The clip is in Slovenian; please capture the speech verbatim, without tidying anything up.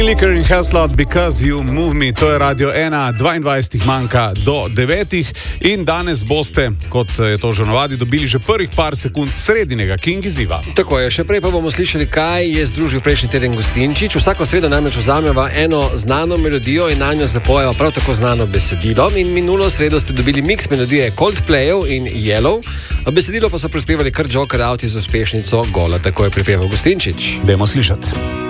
Licker in Haslot, Because You Move Me, to je Radio ena, dvaindvajset manjka do devetih in danes boste, kot je to že navadi, dobili že prvih par sekund sredinega King izziva. Tako je, še prej pa bomo slišali, kaj je združil prejšnji teden Gustinčič. Vsako sredo namreč vzameva eno znano melodijo in na njo zapojeva prav tako znano besedilo. In minulo sredo ste dobili miks melodije Coldplayov in Yellow. Besedilo pa so prispevali kar Joker Out z uspešnico Gola, tako je pripeval Gustinčič. Dajmo slišati.